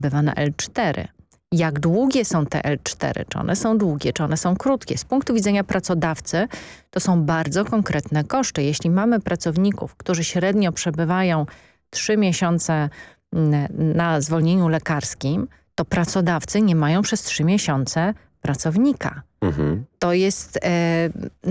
bywa na L4. Jak długie są te L4? Czy one są długie, czy one są krótkie? Z punktu widzenia pracodawcy to są bardzo konkretne koszty. Jeśli mamy pracowników, którzy średnio przebywają 3 miesiące na zwolnieniu lekarskim, to pracodawcy nie mają przez 3 miesiące pracownika. To jest